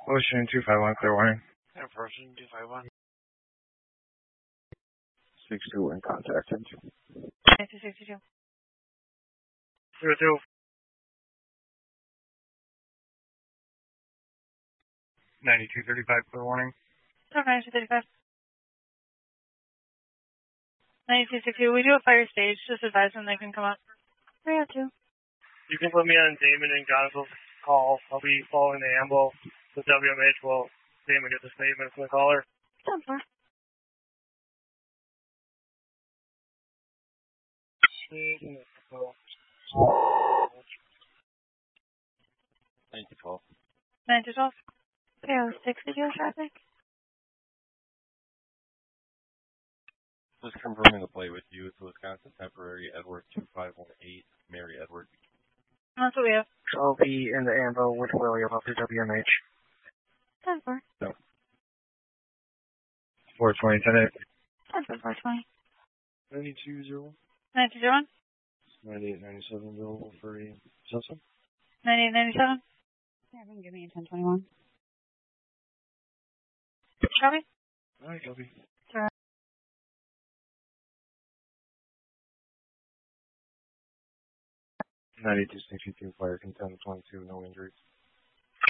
Ocean 251, clear warning. Ocean 251. 62 in contact. 9262. 02. 9235, clear warning. 9235. 9262. We do a fire stage. Just advise when they can come up. 302. You can put me on Damon and Gonzal's call. I'll be following the ambo. The WMH will Damon get the statement from the caller. 10-4. Thank you, 12. 9212. 306 video traffic. Just confirming the play with you. It's Wisconsin temporary Edward 2518, Mary Edward. That's what we have. So I'll be in the ambo with William up to WMH. 10-4. No. 420, 10-8. 10-4, 420. 9201. 9201. 9897 available for a Cessna. 9897. Yeah, everyone give me a 1021. Copy. Alright, copy. 9262, fire content 22, no injuries.